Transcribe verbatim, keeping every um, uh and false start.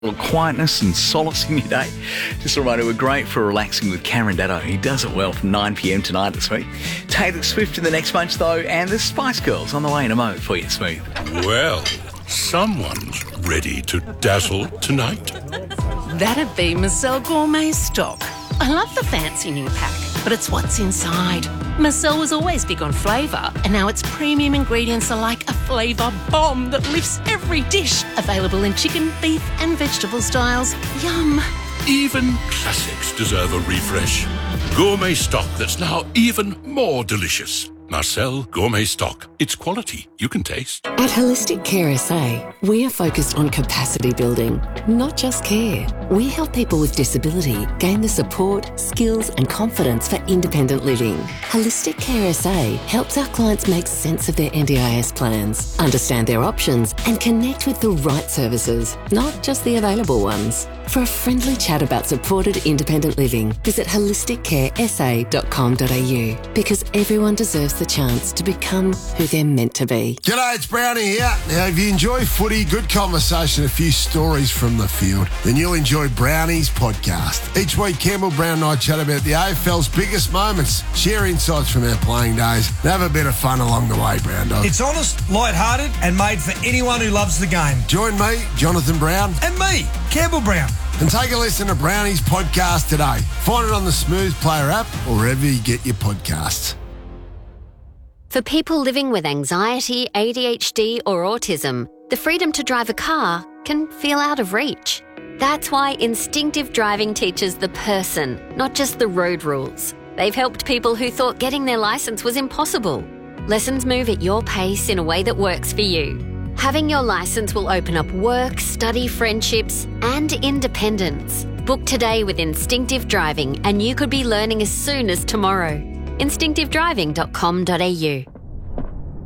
little quietness and solace in your day. Just a reminder, we're great for relaxing with Cameron Datto. He does it well from nine p m tonight at Smooth. Taylor Swift in the next bunch, though, and the Spice Girls on the way in a mo for you, Smooth. Well, someone's ready to dazzle tonight. That'd be Marcel Gourmet Stock. I love the fancy new pack, but it's what's inside. Marcel was always big on flavour, and now its premium ingredients are like a flavour bomb that lifts every dish. Available in chicken, beef and vegetable styles. Yum. Even classics deserve a refresh. Gourmet stock that's now even more delicious. Marcel Gourmet Stock. It's quality you can taste. At Holistic Care S A, we are focused on capacity building, not just care. We help people with disability gain the support, skills and confidence for independent living. Holistic Care S A helps our clients make sense of their N D I S plans, understand their options and connect with the right services, not just the available ones. For a friendly chat about supported independent living, visit holistic care s a dot com dot a u, because everyone deserves the chance to become who they're meant to be. G'day, it's Brownie here. Now, if you enjoy footy, good conversation, a few stories from the field, then you'll enjoy Brownie's podcast. Each week, Campbell Brown and I chat about the A F L's biggest moments, share insights from our playing days, and have a bit of fun along the way, Brown Dog. It's honest, light-hearted, and made for anyone who loves the game. Join me, Jonathan Brown. And me, Campbell Brown. And take a listen to Brownie's podcast today. Find it on the Smooth Player app or wherever you get your podcasts. For people living with anxiety, A D H D or autism, the freedom to drive a car can feel out of reach. That's why Instinctive Driving teaches the person, not just the road rules. They've helped people who thought getting their licence was impossible. Lessons move at your pace in a way that works for you. Having your licence will open up work, study, friendships and independence. Book today with Instinctive Driving and you could be learning as soon as tomorrow. instinctive driving dot com dot a u